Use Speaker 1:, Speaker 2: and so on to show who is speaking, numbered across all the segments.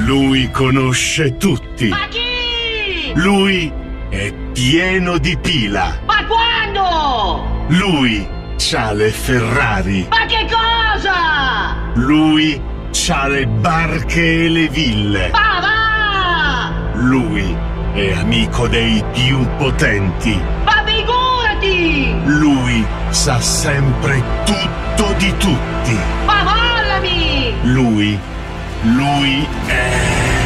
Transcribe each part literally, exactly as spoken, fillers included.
Speaker 1: Lui conosce tutti.
Speaker 2: Ma chi?
Speaker 1: Lui è pieno di pila.
Speaker 2: Ma quando?
Speaker 1: Lui c'ha le Ferrari.
Speaker 2: Ma che cosa?
Speaker 1: Lui c'ha le barche e le ville.
Speaker 2: Ma va!
Speaker 1: Lui è amico dei più potenti.
Speaker 2: Ma figurati!
Speaker 1: Lui sa sempre tutto di tutti.
Speaker 2: Ma mollami!
Speaker 1: Lui, lui è...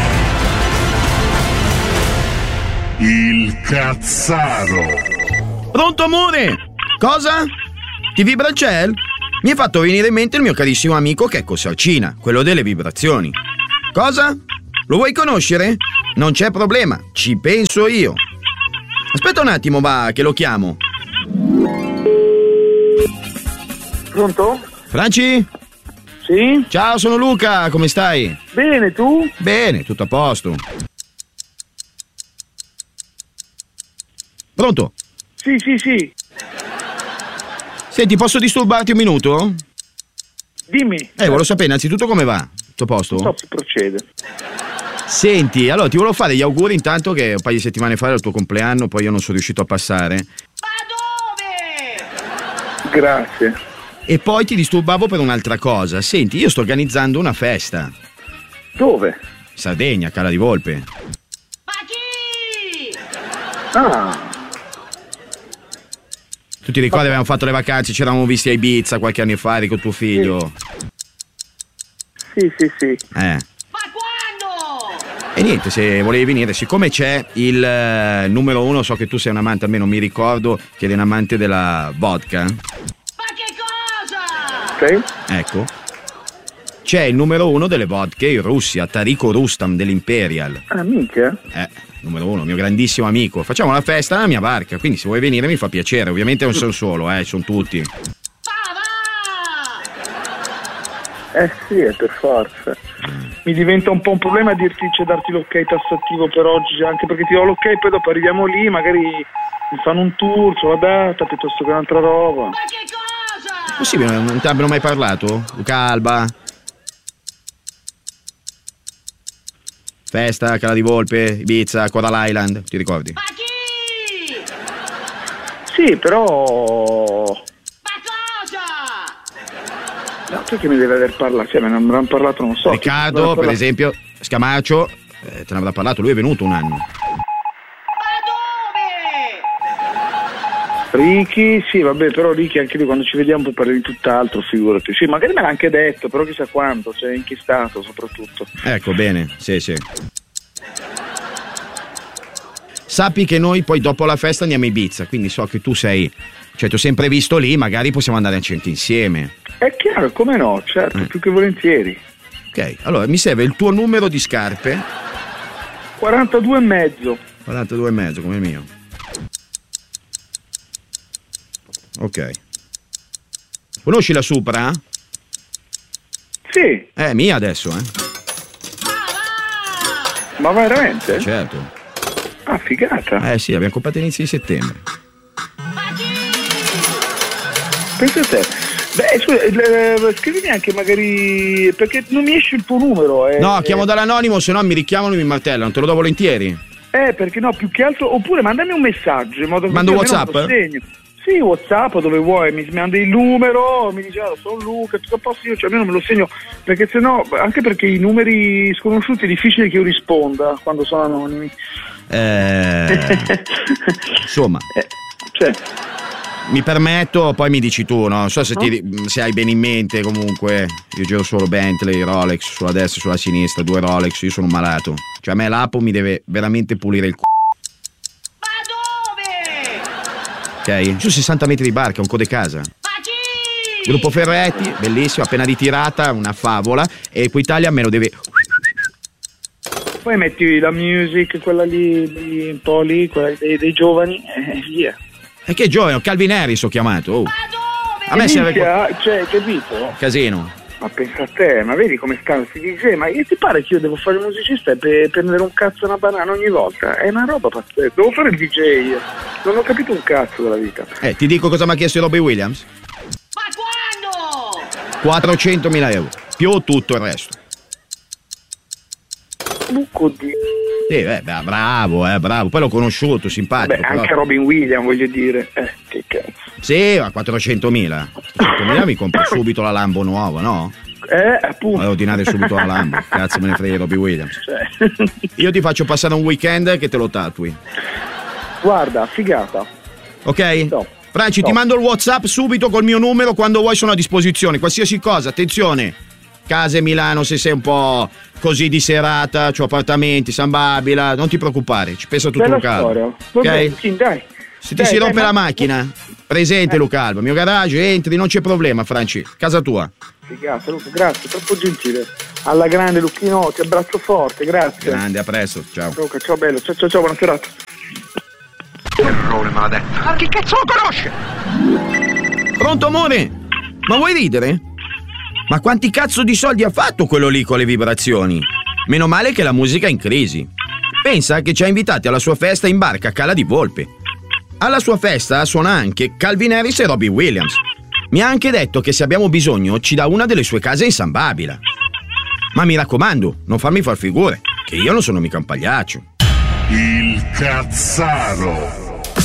Speaker 1: il Cazzaro.
Speaker 3: Pronto, amore? Cosa? Ti vibra il cell? Mi è fatto venire in mente il mio carissimo amico Checco Sarcina, quello delle vibrazioni. Cosa? Lo vuoi conoscere? Non c'è problema, ci penso io. Aspetta un attimo, va, che lo chiamo.
Speaker 4: Pronto?
Speaker 3: Franci?
Speaker 4: Sì?
Speaker 3: Ciao, sono Luca, come stai?
Speaker 4: Bene, tu?
Speaker 3: Bene, tutto a posto. Pronto?
Speaker 4: Sì, sì, sì.
Speaker 3: Senti, posso disturbarti un minuto?
Speaker 4: Dimmi.
Speaker 3: Eh, volevo sapere innanzitutto come va. Tutto a posto?
Speaker 4: Non so se procede.
Speaker 3: Senti, allora ti volevo fare gli auguri intanto che un paio di settimane fa era il tuo compleanno, poi io non sono riuscito a passare.
Speaker 2: Ma dove?
Speaker 4: Grazie.
Speaker 3: E poi ti disturbavo per un'altra cosa. Senti, io sto organizzando una festa.
Speaker 4: Dove?
Speaker 3: Sardegna, Cala di Volpe.
Speaker 2: Ma chi?
Speaker 4: Ah,
Speaker 3: Tu ti ricordi avevamo fatto le vacanze, ci eravamo visti a Ibiza qualche anno fa, eri con tuo figlio.
Speaker 4: sì, sì, sì.
Speaker 3: Eh.
Speaker 2: Ma quando?
Speaker 3: E niente, se volevi venire, siccome c'è il eh, numero uno, so che tu sei un amante, almeno mi ricordo che eri un amante della vodka.
Speaker 2: Ma che cosa?
Speaker 4: Sì?
Speaker 3: Ecco. C'è il numero uno delle vodka in Russia, Tarico Rustam dell'Imperial.
Speaker 4: Ah, minchia.
Speaker 3: Eh, numero uno, mio grandissimo amico. Facciamo la festa nella mia barca, quindi se vuoi venire mi fa piacere. Ovviamente non sono solo, eh, sono tutti.
Speaker 2: Ma va!
Speaker 4: Eh sì, è per forza. Mi diventa un po' un problema dirti, cioè, darti l'ok tassativo per oggi, anche perché ti do l'ok, poi dopo arriviamo lì, magari mi fanno un tour sulla data piuttosto che un'altra roba.
Speaker 2: Ma che cosa?
Speaker 3: Possibile, non ti abbiano mai parlato? Luca Alba? Festa, Cala di Volpe, Ibiza, Coral Island, ti ricordi?
Speaker 2: Ma chi?
Speaker 4: Sì, però...
Speaker 2: Ma cosa?
Speaker 4: No, perché mi deve aver parlato? Cioè, me ne avranno parlato, non so.
Speaker 3: Riccardo, per esempio, Scamaccio, eh, te ne avrà parlato, lui è venuto un anno.
Speaker 2: Ma dove?
Speaker 4: Ricky, sì, vabbè, però Ricky anche lui quando ci vediamo poi parli di tutt'altro, figurati. Sì, magari me l'ha anche detto, però chissà quando, cioè in che stato soprattutto.
Speaker 3: Ecco, bene, sì, sì. Sappi che noi poi dopo la festa andiamo a Ibiza, quindi so che tu sei, cioè ti ho sempre visto lì, magari possiamo andare a centro insieme.
Speaker 4: È chiaro, come no, certo,
Speaker 3: Eh.
Speaker 4: più che volentieri.
Speaker 3: Ok, allora mi serve il tuo numero di scarpe,
Speaker 4: quarantadue e mezzo.
Speaker 3: quarantadue e mezzo come il mio. Ok. Conosci la Supra?
Speaker 4: Sì,
Speaker 3: È mia adesso, eh?
Speaker 4: ma veramente?
Speaker 3: Certo.
Speaker 4: Ah, figata.
Speaker 3: Eh sì, abbiamo comprato inizio di settembre.
Speaker 4: Pensa a te. Beh, scusa, eh, scrivimi anche magari, perché non mi esce il tuo numero. Eh.
Speaker 3: No, chiamo dall'anonimo, se no mi richiamano e mi martellano, te lo do volentieri.
Speaker 4: Eh, perché no, più che altro, oppure mandami un messaggio in modo che
Speaker 3: Mando
Speaker 4: io almeno
Speaker 3: WhatsApp?
Speaker 4: me lo segno. Sì, WhatsApp, dove vuoi, mi manda il numero, mi dice, ah, sono Luca, tutto a posto, io cioè, almeno me lo segno, perché sennò, anche perché i numeri sconosciuti è difficile che io risponda quando sono anonimi.
Speaker 3: Eh, insomma,
Speaker 4: Eh, cioè,
Speaker 3: mi permetto, poi mi dici tu, no? Non so se, ti, se hai bene in mente, comunque, io giro solo Bentley, Rolex, sulla destra e sulla sinistra, due Rolex, io sono un malato. Cioè a me l'Apo mi deve veramente pulire il c***o. Ok? Su sessanta metri di barca, un code casa. Gruppo Ferretti, bellissimo, appena ritirata, una favola. E Equitalia me lo deve.
Speaker 4: poi metti la music, quella lì, lì un po' lì, quella dei, dei giovani, e via.
Speaker 3: E che giovane, Calvin Harris ho chiamato. Oh. A me serve qua-
Speaker 4: Minchia, cioè, capito?
Speaker 3: casino.
Speaker 4: Ma pensa a te, ma vedi come stanno questi D J? Ma che ti pare che io devo fare il musicista e per prendere un cazzo e una banana ogni volta? È una roba pazzesca, devo fare il D J io. Non ho capito un cazzo della vita.
Speaker 3: Eh, ti dico cosa mi ha chiesto Robbie Williams?
Speaker 2: Ma quando?
Speaker 3: quattrocentomila euro, più tutto il resto.
Speaker 4: Facebook, oddio.
Speaker 3: Sì, beh, beh, bravo, eh, bravo. Poi l'ho conosciuto, simpatico.
Speaker 4: Beh, anche
Speaker 3: però...
Speaker 4: Robin Williams, voglio dire. Eh, che cazzo.
Speaker 3: Sì, ma quattrocentomila. quattrocentomila mi compro subito la Lambo nuova, no?
Speaker 4: Eh, appunto.
Speaker 3: Volevo ordinare subito la Lambo. Cazzo me ne frega Robbie Williams.
Speaker 4: Cioè.
Speaker 3: Io ti faccio passare un weekend che te lo tatui.
Speaker 4: Guarda, figata.
Speaker 3: Ok?
Speaker 4: No.
Speaker 3: Franci,
Speaker 4: no.
Speaker 3: ti mando il WhatsApp subito col mio numero, quando vuoi sono a disposizione. Qualsiasi cosa, attenzione. Case Milano, se sei un po' così di serata, c'ho appartamenti, San Babila, non ti preoccupare, ci pensa tutto
Speaker 4: Bella
Speaker 3: Luca Alba.
Speaker 4: storia.
Speaker 3: Ok?
Speaker 4: Vabbè, sì, dai.
Speaker 3: Se ti
Speaker 4: Dai,
Speaker 3: si
Speaker 4: dai,
Speaker 3: rompe
Speaker 4: ma-
Speaker 3: la macchina, presente
Speaker 4: Eh.
Speaker 3: Luca Alba, mio garage, entri, non c'è problema, Franci. Casa tua.
Speaker 4: Figata, Luca, grazie, troppo gentile. Alla grande, Lucchino, ti abbraccio forte, grazie.
Speaker 3: Grande, a presto, ciao.
Speaker 4: Luca, ciao bello, ciao ciao ciao, buona serata.
Speaker 1: Errore maledetto.
Speaker 2: Ma chi cazzo lo conosce?
Speaker 3: Pronto amore? Ma vuoi ridere? Ma quanti cazzo di soldi ha fatto quello lì con le vibrazioni? Meno male che la musica è in crisi. Pensa che ci ha invitati alla sua festa in barca a Cala di Volpe. Alla sua festa suona anche Calvin Harris e Robbie Williams. Mi ha anche detto che se abbiamo bisogno ci dà una delle sue case in San Babila. Ma mi raccomando, non farmi far figure, che io non sono mica un pagliaccio.
Speaker 1: Il Cazzaro.